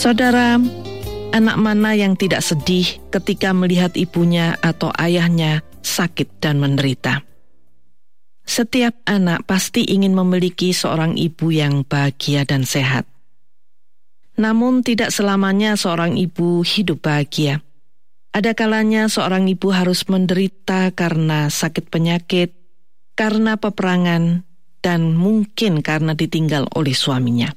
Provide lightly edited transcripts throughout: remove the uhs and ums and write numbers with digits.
Saudara, anak mana yang tidak sedih ketika melihat ibunya atau ayahnya sakit dan menderita? Setiap anak pasti ingin memiliki seorang ibu yang bahagia dan sehat. Namun tidak selamanya seorang ibu hidup bahagia. Ada kalanya seorang ibu harus menderita karena sakit penyakit, karena peperangan, dan mungkin karena ditinggal oleh suaminya.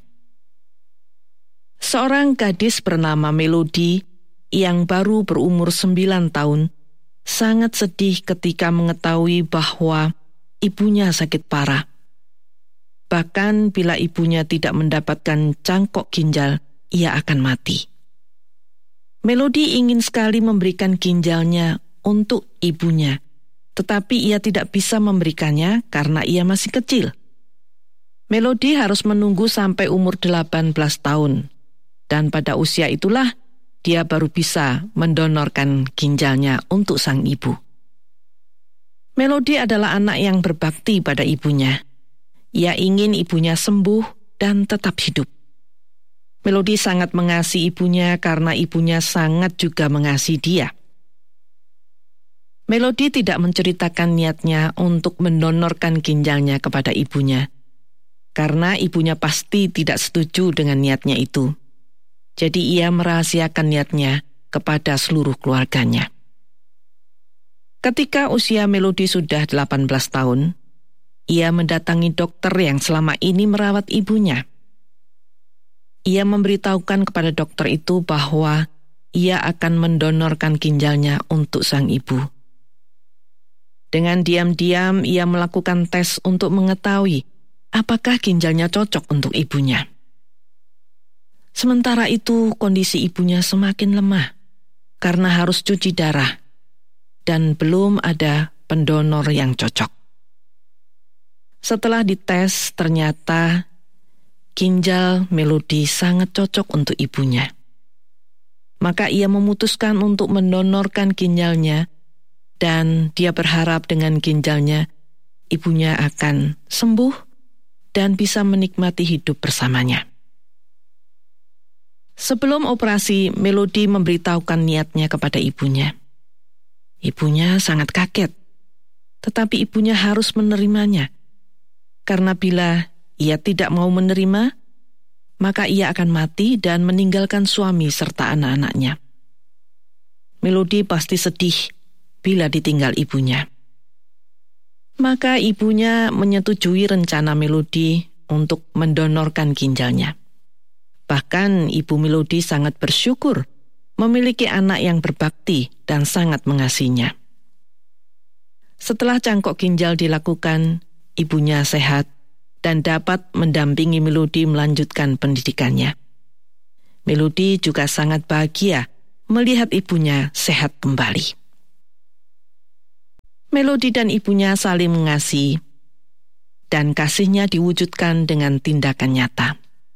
Seorang gadis bernama Melody yang baru berumur 9 tahun sangat sedih ketika mengetahui bahwa ibunya sakit parah. Bahkan bila ibunya tidak mendapatkan cangkok ginjal, ia akan mati. Melody ingin sekali memberikan ginjalnya untuk ibunya, tetapi ia tidak bisa memberikannya karena ia masih kecil. Melody harus menunggu sampai umur 18 tahun, dan pada usia itulah dia baru bisa mendonorkan ginjalnya untuk sang ibu. Melody adalah anak yang berbakti pada ibunya. Ia ingin ibunya sembuh dan tetap hidup. Melody sangat mengasihi ibunya karena ibunya sangat juga mengasihi dia. Melody tidak menceritakan niatnya untuk mendonorkan ginjalnya kepada ibunya, karena ibunya pasti tidak setuju dengan niatnya itu. Jadi ia merahasiakan niatnya kepada seluruh keluarganya. Ketika usia Melody sudah 18 tahun, ia mendatangi dokter yang selama ini merawat ibunya. Ia memberitahukan kepada dokter itu bahwa ia akan mendonorkan ginjalnya untuk sang ibu. Dengan diam-diam ia melakukan tes untuk mengetahui apakah ginjalnya cocok untuk ibunya. Sementara itu kondisi ibunya semakin lemah karena harus cuci darah dan belum ada pendonor yang cocok. Setelah dites ternyata ginjal Melody sangat cocok untuk ibunya. Maka ia memutuskan untuk mendonorkan ginjalnya dan dia berharap dengan ginjalnya ibunya akan sembuh dan bisa menikmati hidup bersamanya. Sebelum operasi, Melody memberitahukan niatnya kepada ibunya. Ibunya sangat kaget, tetapi ibunya harus menerimanya. Karena bila ia tidak mau menerima, maka ia akan mati dan meninggalkan suami serta anak-anaknya. Melody pasti sedih bila ditinggal ibunya. Maka ibunya menyetujui rencana Melody untuk mendonorkan ginjalnya. Bahkan ibu Melody sangat bersyukur memiliki anak yang berbakti dan sangat mengasihinya. Setelah cangkok ginjal dilakukan, ibunya sehat dan dapat mendampingi Melody melanjutkan pendidikannya. Melody juga sangat bahagia melihat ibunya sehat kembali. Melody dan ibunya saling mengasihi, dan kasihnya diwujudkan dengan tindakan nyata.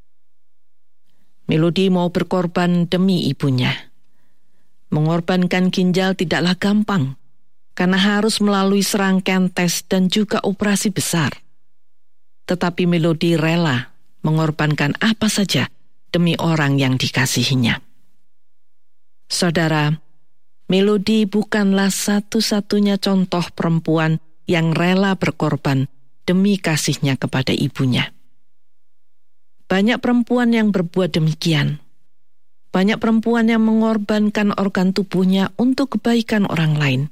Melody mau berkorban demi ibunya. Mengorbankan ginjal tidaklah gampang, karena harus melalui serangkaian tes dan juga operasi besar. Tetapi Melody rela mengorbankan apa saja demi orang yang dikasihinya. Saudara, Melody bukanlah satu-satunya contoh perempuan yang rela berkorban demi kasihnya kepada ibunya. Banyak perempuan yang berbuat demikian. Banyak perempuan yang mengorbankan organ tubuhnya untuk kebaikan orang lain.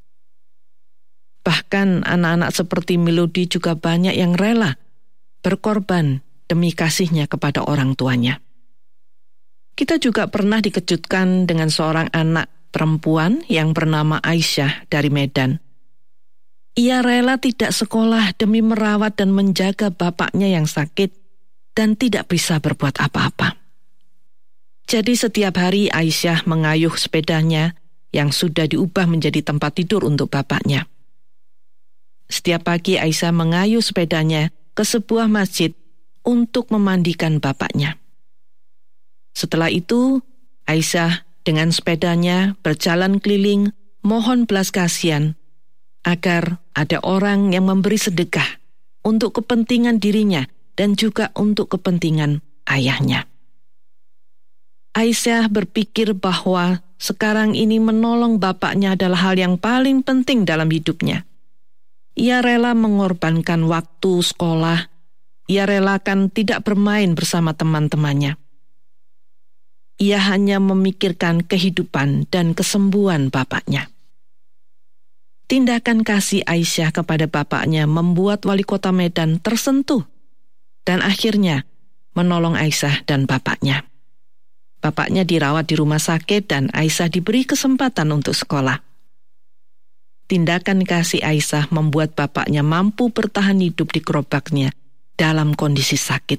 Bahkan anak-anak seperti Melody juga banyak yang rela berkorban demi kasihnya kepada orang tuanya. Kita juga pernah dikejutkan dengan seorang anak perempuan yang bernama Aisyah dari Medan. Ia rela tidak sekolah demi merawat dan menjaga bapaknya yang sakit dan tidak bisa berbuat apa-apa. Jadi setiap hari Aisyah mengayuh sepedanya yang sudah diubah menjadi tempat tidur untuk bapaknya. Setiap pagi Aisyah mengayuh sepedanya ke sebuah masjid untuk memandikan bapaknya. Setelah itu, Aisyah dengan sepedanya berjalan keliling mohon belas kasihan agar ada orang yang memberi sedekah untuk kepentingan dirinya dan juga untuk kepentingan ayahnya. Aisyah berpikir bahwa sekarang ini menolong bapaknya adalah hal yang paling penting dalam hidupnya. Ia rela mengorbankan waktu sekolah. Ia relakan tidak bermain bersama teman-temannya. Ia hanya memikirkan kehidupan dan kesembuhan bapaknya. Tindakan kasih Aisyah kepada bapaknya membuat wali kota Medan tersentuh dan akhirnya menolong Aisyah dan bapaknya. Bapaknya dirawat di rumah sakit dan Aisyah diberi kesempatan untuk sekolah. Tindakan kasih Aisyah membuat bapaknya mampu bertahan hidup di gerobaknya dalam kondisi sakit.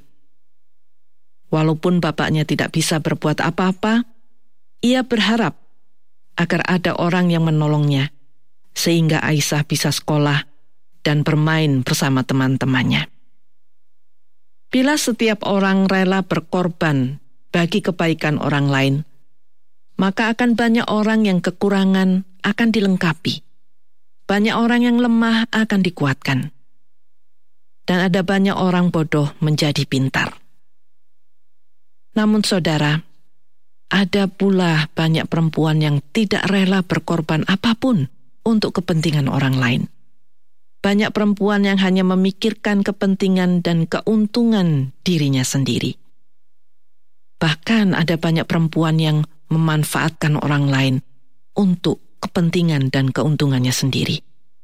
Walaupun bapaknya tidak bisa berbuat apa-apa, ia berharap agar ada orang yang menolongnya, sehingga Aisyah bisa sekolah dan bermain bersama teman-temannya. Bila setiap orang rela berkorban bagi kebaikan orang lain, maka akan banyak orang yang kekurangan akan dilengkapi. Banyak orang yang lemah akan dikuatkan. Dan ada banyak orang bodoh menjadi pintar. Namun saudara, ada pula banyak perempuan yang tidak rela berkorban apapun untuk kepentingan orang lain. Banyak perempuan yang hanya memikirkan kepentingan dan keuntungan dirinya sendiri. Bahkan ada banyak perempuan yang memanfaatkan orang lain untuk kepentingan dan keuntungannya sendiri.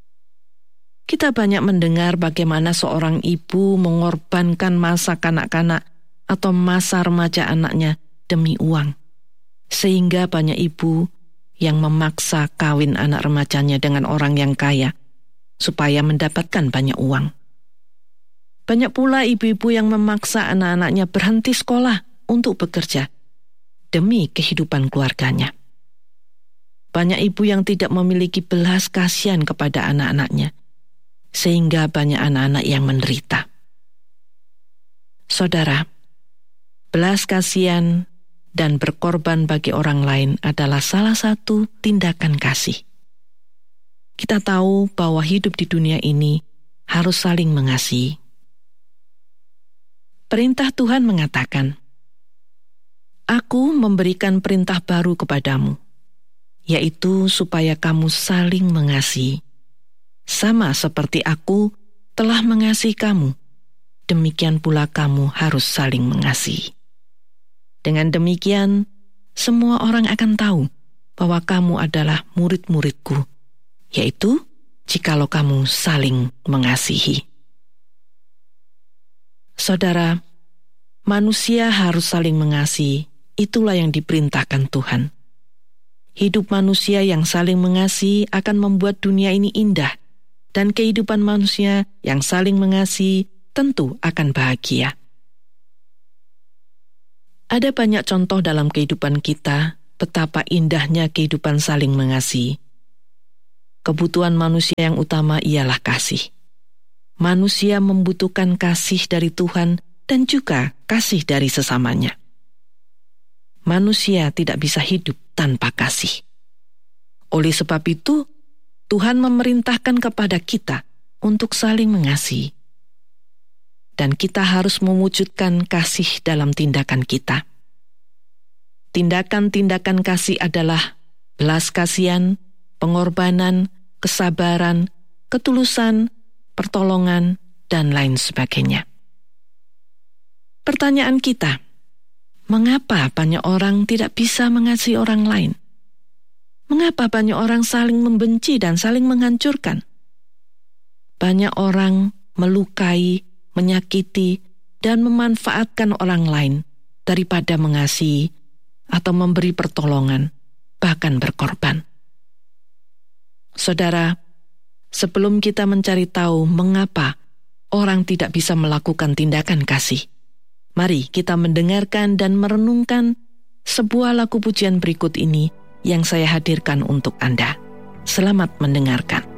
Kita banyak mendengar bagaimana seorang ibu mengorbankan masa kanak-kanak atau masa remaja anaknya demi uang. Sehingga banyak ibu yang memaksa kawin anak remajanya dengan orang yang kaya supaya mendapatkan banyak uang. Banyak pula ibu-ibu yang memaksa anak-anaknya berhenti sekolah untuk bekerja demi kehidupan keluarganya. Banyak ibu yang tidak memiliki belas kasihan kepada anak-anaknya, sehingga banyak anak-anak yang menderita. Saudara, belas kasihan dan berkorban bagi orang lain adalah salah satu tindakan kasih. Kita tahu bahwa hidup di dunia ini harus saling mengasihi. Perintah Tuhan mengatakan, Aku memberikan perintah baru kepadamu, yaitu supaya kamu saling mengasihi. Sama seperti aku telah mengasihi kamu, demikian pula kamu harus saling mengasihi. Dengan demikian, semua orang akan tahu bahwa kamu adalah murid-muridku, yaitu jikalau kamu saling mengasihi. Saudara, manusia harus saling mengasihi. Itulah yang diperintahkan Tuhan. Hidup manusia yang saling mengasihi akan membuat dunia ini indah, dan kehidupan manusia yang saling mengasihi tentu akan bahagia. Ada banyak contoh dalam kehidupan kita betapa indahnya kehidupan saling mengasihi. Kebutuhan manusia yang utama ialah kasih. Manusia membutuhkan kasih dari Tuhan dan juga kasih dari sesamanya. Manusia tidak bisa hidup tanpa kasih. Oleh sebab itu, Tuhan memerintahkan kepada kita untuk saling mengasihi. Dan kita harus mewujudkan kasih dalam tindakan kita. Tindakan-tindakan kasih adalah belas kasihan, pengorbanan, kesabaran, ketulusan, pertolongan, dan lain sebagainya. Pertanyaan kita, mengapa banyak orang tidak bisa mengasihi orang lain? Mengapa banyak orang saling membenci dan saling menghancurkan? Banyak orang melukai, menyakiti, dan memanfaatkan orang lain daripada mengasihi atau memberi pertolongan, bahkan berkorban. Saudara, sebelum kita mencari tahu mengapa orang tidak bisa melakukan tindakan kasih, mari kita mendengarkan dan merenungkan sebuah lagu pujian berikut ini yang saya hadirkan untuk Anda. Selamat mendengarkan.